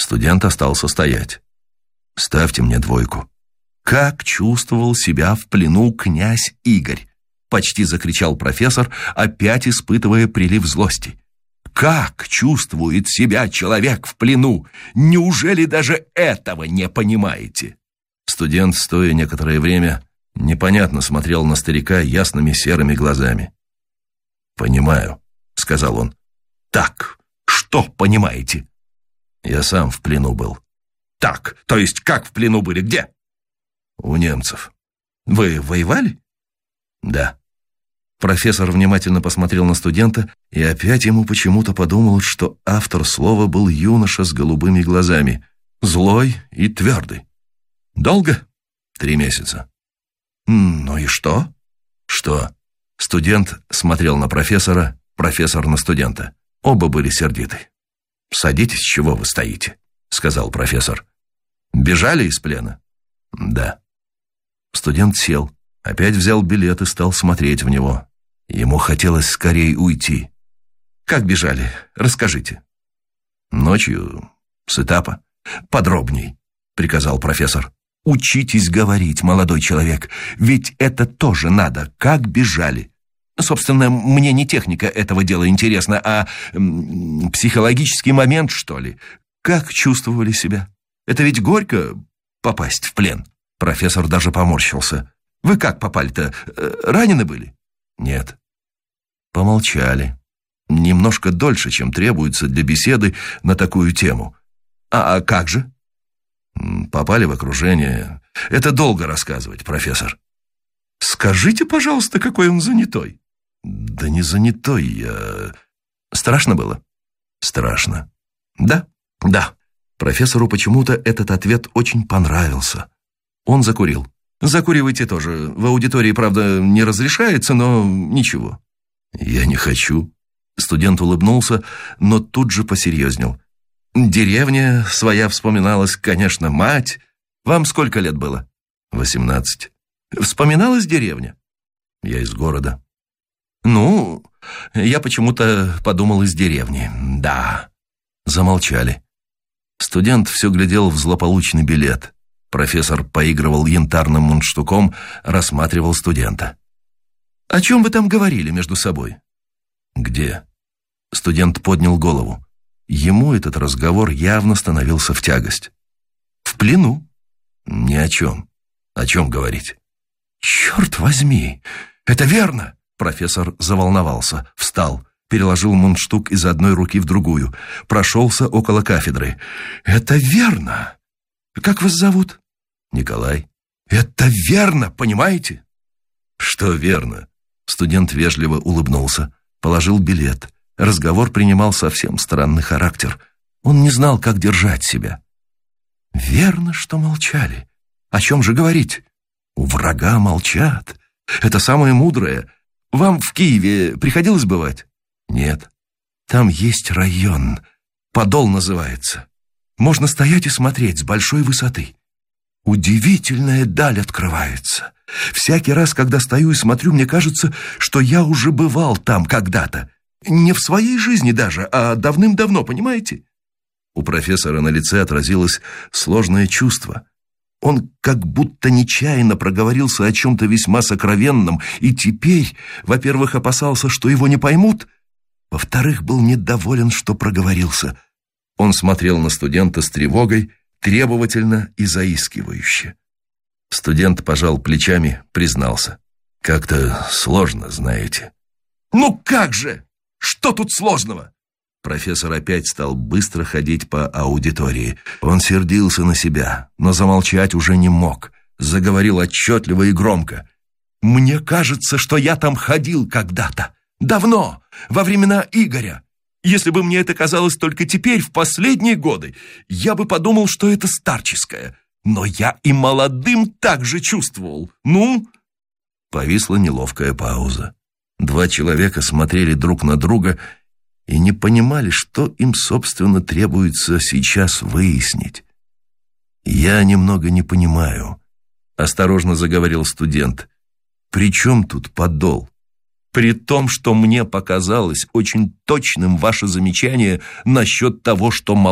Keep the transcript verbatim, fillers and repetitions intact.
Студент остался стоять. «Ставьте мне двойку». «Как чувствовал себя в плену князь Игорь?» Почти закричал профессор, опять испытывая прилив злости. «Как чувствует себя человек в плену? Неужели даже этого не понимаете?» Студент, стоя некоторое время, непонятно смотрел на старика ясными серыми глазами. «Понимаю», — сказал он. «Так, что понимаете?» «Я сам в плену был». «Так, то есть как в плену были? Где?» «У немцев». «Вы воевали?» «Да». Профессор внимательно посмотрел на студента, и опять ему почему-то подумалось, что автор слова был юноша с голубыми глазами, злой и твердый. «Долго?» «Три месяца». «Ну и что?» «Что?» Студент смотрел на профессора, профессор на студента. Оба были сердиты. «Садитесь, чего вы стоите?» — сказал профессор. «Бежали из плена?» «Да». Студент сел, опять взял билет и стал смотреть в него. Ему хотелось скорее уйти. «Как бежали? Расскажите». «Ночью с этапа». «Подробней», — приказал профессор. «Учитесь говорить, молодой человек, ведь это тоже надо. Как бежали?» «Собственно, мне не техника этого дела интересна, а м, психологический момент, что ли. Как чувствовали себя? Это ведь горько попасть в плен». Профессор даже поморщился. «Вы как попали-то? Ранены были?» «Нет». Помолчали. Немножко дольше, чем требуется для беседы на такую тему. «А, а как же?» «Попали в окружение. Это долго рассказывать, профессор». «Скажите, пожалуйста, какой он занятой». «Да не занятой я...» «Страшно было?» «Страшно». «Да, да». Профессору почему-то этот ответ очень понравился. Он закурил. «Закуривайте тоже. В аудитории, правда, не разрешается, но ничего». «Я не хочу». Студент улыбнулся, но тут же посерьезнел. «Деревня своя вспоминалась, конечно, мать. Вам сколько лет было?» «Восемнадцать». «Вспоминалась деревня?» «Я из города». «Ну, я почему-то подумал из деревни, да». Замолчали. Студент все глядел в злополучный билет. Профессор поигрывал янтарным мундштуком, рассматривал студента. «О чем вы там говорили между собой?» «Где?» Студент поднял голову. Ему этот разговор явно становился в тягость. «В плену». «Ни о чем. О чем говорить?» «Черт возьми! Это верно!» Профессор заволновался, встал, переложил мундштук из одной руки в другую, прошелся около кафедры. «Это верно! Как вас зовут?» «Николай». «Это верно, понимаете?» «Что верно?» Студент вежливо улыбнулся, положил билет. Разговор принимал совсем странный характер. Он не знал, как держать себя. «Верно, что молчали. О чем же говорить? У врага молчат. Это самое мудрое. Вам в Киеве приходилось бывать?» «Нет». «Там есть район. Подол называется. Можно стоять и смотреть с большой высоты. Удивительная даль открывается. Всякий раз, когда стою и смотрю, мне кажется, что я уже бывал там когда-то. Не в своей жизни даже, а давным-давно, понимаете?» У профессора на лице отразилось сложное чувство. Он как будто нечаянно проговорился о чем-то весьма сокровенном, и теперь, во-первых, опасался, что его не поймут, во-вторых, был недоволен, что проговорился. Он смотрел на студента с тревогой, требовательно и заискивающе. Студент пожал плечами, признался. «Как-то сложно, знаете». «Ну как же? Что тут сложного?» Профессор опять стал быстро ходить по аудитории. Он сердился на себя, но замолчать уже не мог. Заговорил отчетливо и громко. «Мне кажется, что я там ходил когда-то. Давно, во времена Игоря. Если бы мне это казалось только теперь, в последние годы, я бы подумал, что это старческое. Но я и молодым так же чувствовал. Ну?» Повисла неловкая пауза. Два человека смотрели друг на друга и не понимали, что им, собственно, требуется сейчас выяснить. «Я немного не понимаю», — осторожно заговорил студент. «При чем тут подол?» «При том, что мне показалось очень точным ваше замечание насчет того, что